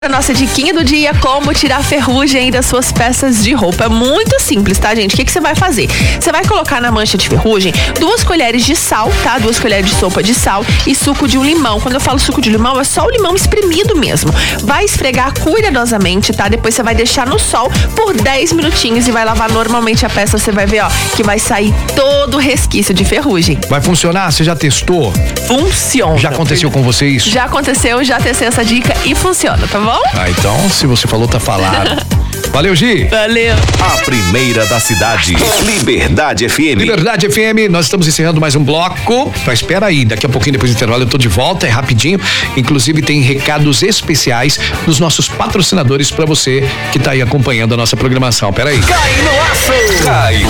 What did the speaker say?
A nossa diquinha do dia, como tirar ferrugem das suas peças de roupa. É muito simples, tá, gente? O que você vai fazer? Você vai colocar na mancha de ferrugem 2 colheres de sal, tá? 2 colheres de sopa de sal e suco de um limão. Quando eu falo suco de limão, é só o limão espremido mesmo. Vai esfregar cuidadosamente, tá? Depois você vai deixar no sol por 10 minutinhos e vai lavar normalmente a peça. Você vai ver, ó, que vai sair todo o resquício de ferrugem. Vai funcionar? Você já testou? Funciona. Já aconteceu com você isso? Já aconteceu, já testei essa dica e funciona, tá bom? Ah, então, se você falou, tá falado. Valeu, Gi. Valeu. A primeira da cidade, Liberdade FM. Liberdade FM, nós estamos encerrando mais um bloco. Mas espera aí, daqui a pouquinho, depois do intervalo, eu tô de volta, é rapidinho. Inclusive, tem recados especiais dos nossos patrocinadores pra você que tá aí acompanhando a nossa programação. Pera aí. Cai no aço! Cai